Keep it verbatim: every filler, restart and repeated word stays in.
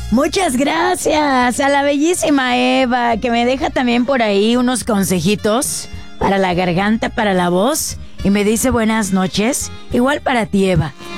Muchas gracias a la bellísima Eva, que me deja también por ahí unos consejitos para la garganta, para la voz, y me dice buenas noches. Igual para ti, Eva.